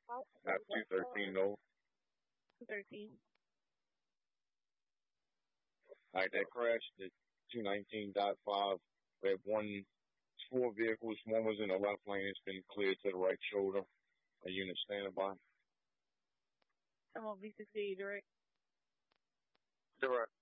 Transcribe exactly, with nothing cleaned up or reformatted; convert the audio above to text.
Map two thirteen North. two thirteen. All right, that crashed at two nineteen point five. We have one, four vehicles. One was in the left lane. It's been cleared to the right shoulder. A unit standing by. I'm on V sixty-eight, direct. Direct.